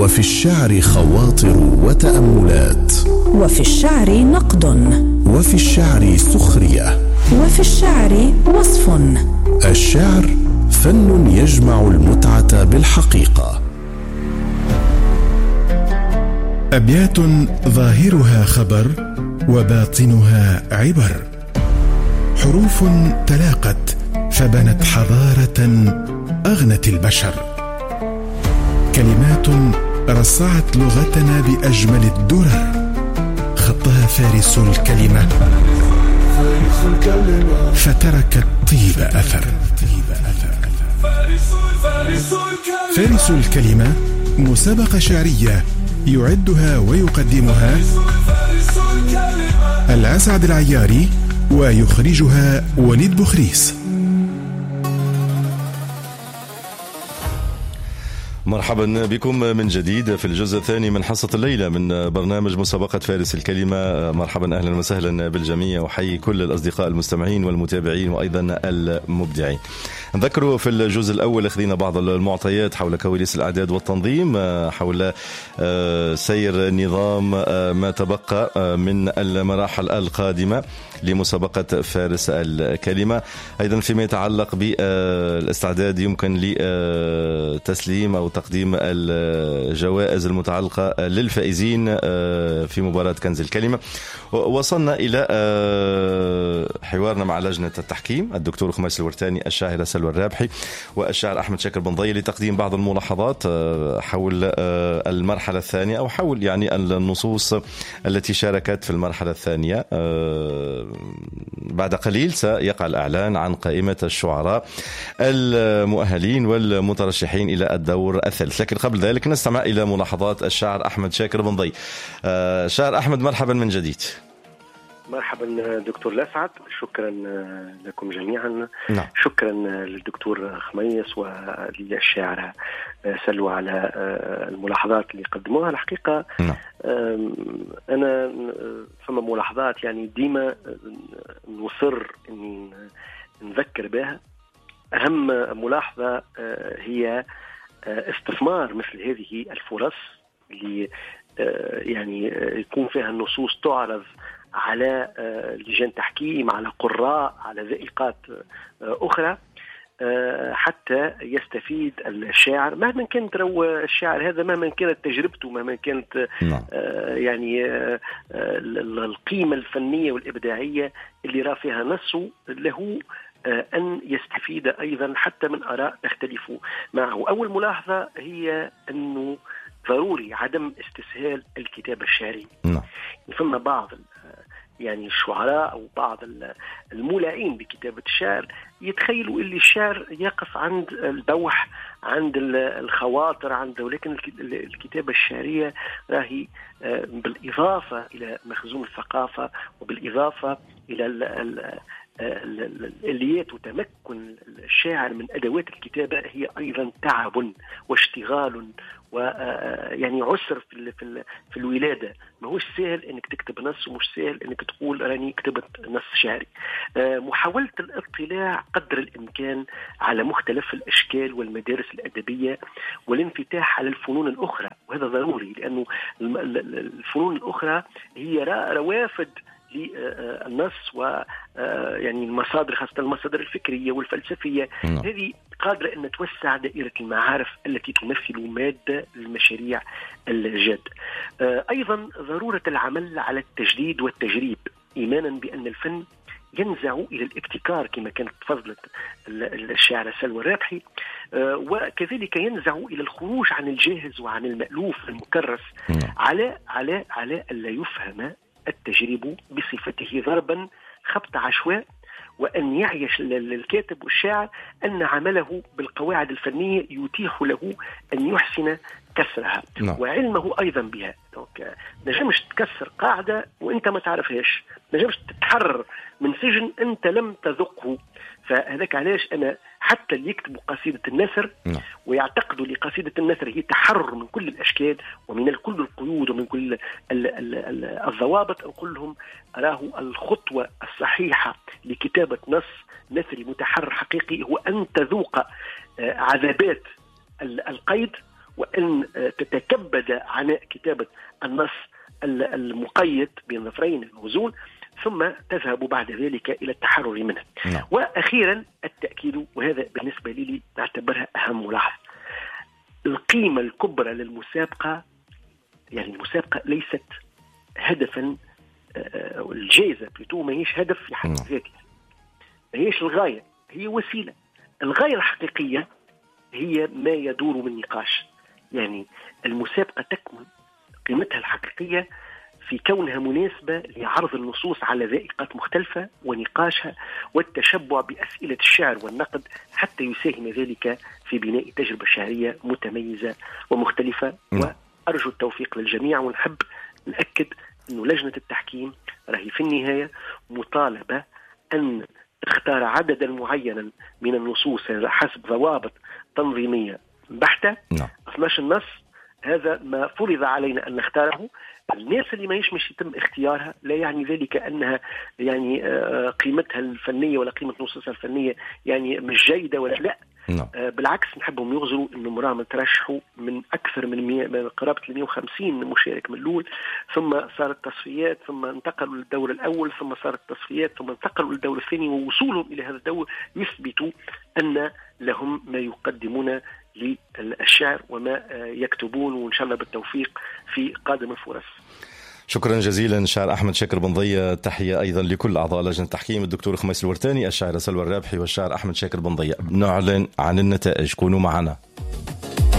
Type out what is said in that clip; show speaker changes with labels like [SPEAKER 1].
[SPEAKER 1] وفي الشعر خواطر وتأملات،
[SPEAKER 2] وفي الشعر نقد،
[SPEAKER 1] وفي الشعر سخرية،
[SPEAKER 2] وفي الشعر وصف.
[SPEAKER 1] الشعر فن يجمع المتعة بالحقيقة. أبيات ظاهرها خبر وباطنها عبر، حروف تلاقت فبنت حضارة أغنت البشر، كلمات رصعت لغتنا بأجمل الدرر، خطها فارس الكلمة فتركت طيب أثر. فارس الكلمة مسابقة شعرية يعدها ويقدمها الأسعد العياري ويخرجها وليد بخريس.
[SPEAKER 3] مرحبا بكم من جديد في الجزء الثاني من حصة الليلة من برنامج مسابقة فارس الكلمة. مرحبا أهلا وسهلا بالجميع، وحي كل الأصدقاء المستمعين والمتابعين وأيضا المبدعين. نذكروا في الجزء الأول أخذنا بعض المعطيات حول كواليس الأعداد والتنظيم، حول سير نظام ما تبقى من المراحل القادمة لمسابقة فارس الكلمة، أيضا فيما يتعلق بالاستعداد يمكن لتسليم أو تقديم الجوائز المتعلقة للفائزين في مباراة كنز الكلمة. وصلنا إلى حوارنا مع لجنة التحكيم، الدكتور خميس الورتاني، الشاعرة سلوى الرابحي، والشاعر أحمد شاكر بن ضي، لتقديم بعض الملاحظات حول المرحلة الثانية أو حول يعني النصوص التي شاركت في المرحلة الثانية. بعد قليل سيقع الإعلان عن قائمة الشعراء المؤهلين والمترشحين إلى الدور الثالث، لكن قبل ذلك نستمع إلى ملاحظات الشاعر أحمد شاكر بن ضي. شاعر أحمد، مرحبا من جديد.
[SPEAKER 4] مرحبا دكتور لسعد، شكرا لكم جميعا.
[SPEAKER 3] نعم.
[SPEAKER 4] شكرا للدكتور خميس وللشاعرة سلوى على الملاحظات اللي قدموها. الحقيقة
[SPEAKER 3] نعم.
[SPEAKER 4] أنا فما ملاحظات يعني ديما نصر أني نذكر بها. أهم ملاحظة هي استثمار مثل هذه الفرص اللي يعني يكون فيها النصوص تعرض على لجان تحكيم، على قراء، على ذائقات أخرى، حتى يستفيد الشاعر مهما كانت الشاعر هذا، مهما كانت تجربته، مهما كانت يعني القيمة الفنية والإبداعية اللي راه فيها نصه، له أن يستفيد أيضا حتى من آراء تختلف معه. أول ملاحظة هي أنه ضروري عدم استسهال الكتابة الشعرية. فما بعض يعني الشعراء أو بعض المولعين بكتابة الشعر يتخيلوا اللي الشعر يقف عند البوح، عند الخواطر، ولكن الكتابة الشعرية راهي بالإضافة إلى مخزون الثقافة، وبالإضافة إلى الآليات وتمكن الشاعر من أدوات الكتابة، هي أيضا تعب واشتغال ويعني عسر في الولادة. ما هوش سهل انك تكتب نص، ومش سهل انك تقول راني كتبت نص شعري. محاولة الاطلاع قدر الامكان على مختلف الاشكال والمدارس الادبية، والانفتاح على الفنون الاخرى، وهذا ضروري لانه الفنون الاخرى هي روافد للنص، ويعني المصادر، خاصة المصادر الفكرية والفلسفية، هذه قادرة أن توسع دائرة المعارف التي تمثل مادة للمشاريع الجاد. أيضا ضرورة العمل على التجديد والتجريب، إيمانا بأن الفن ينزع إلى الابتكار كما كانت فضلت الشاعرة سلوى الرابحي، وكذلك ينزع إلى الخروج عن الجاهز وعن المألوف المكرس، على ألا يفهم التجريب بصفته ضربا خبط عشواء، وأن يعيش الكاتب والشاعر أن عمله بالقواعد الفنية يتيح له أن يحسن كسرها وعلمه أيضا بها. نجمش تكسر قاعدة وأنت ما تعرفهاش، نجمش تتحرر من سجن أنت لم تذقه. فهذاك علاش أنا حتى اللي يكتبوا قصيدة النثر ويعتقدوا لقصيدة النثر هي تحرر من كل الأشكال ومن كل القيود ومن كل الضوابط، نقول لهم أراه الخطوة الصحيحة لكتابة نص نثري متحرر حقيقي هو أن تذوق عذابات القيد وأن تتكبد عناء كتابة النص المقيد بين نفرين الموزون، ثم تذهب بعد ذلك إلى التحرر منه. وأخيرا التأكيد، وهذا بالنسبة لي نعتبرها أهم ملاحظة، القيمة الكبرى للمسابقة، يعني المسابقة ليست هدفا، الجائزة بلوتو ما هيش هدف في حد ذاته، ما هيش الغاية، هي وسيلة. الغاية الحقيقية هي ما يدور من نقاش، يعني المسابقة تكمن قيمتها الحقيقية في كونها مناسبة لعرض النصوص على ذائقات مختلفة ونقاشها والتشبع بأسئلة الشعر والنقد، حتى يساهم ذلك في بناء تجربة شعرية متميزة ومختلفة. وأرجو التوفيق للجميع، ونحب نأكد أن لجنة التحكيم راهي في النهاية مطالبة أن تختار عددا معينا من النصوص حسب ضوابط تنظيمية بحتة. 12 نص، هذا ما فرض علينا أن نختاره. الناس اللي ما مش يتم اختيارها لا يعني ذلك أنها يعني قيمتها الفنية ولا قيمة نصوصها الفنية يعني مش جيدة ولا لا. بالعكس، نحبهم يغزروا أنهم راهم ترشحوا من أكثر من قرابة 150 مشارك من الأول، ثم صارت تصفيات، ثم انتقلوا للدور الأول، ثم صارت تصفيات، ثم انتقلوا للدور الثاني، ووصولهم إلى هذا الدور يثبتوا أن لهم ما يقدمون للشعر وما يكتبون، وإن شاء الله بالتوفيق في قادم الفرص.
[SPEAKER 3] شكرا جزيلا الشاعر أحمد شاكر بن ضية. تحية أيضا لكل أعضاء لجنة التحكيم، الدكتور خميس الورتاني، الشاعر سلوى الرابحي، والشاعر أحمد شاكر بن ضية. نعلن عن النتائج، كونوا معنا.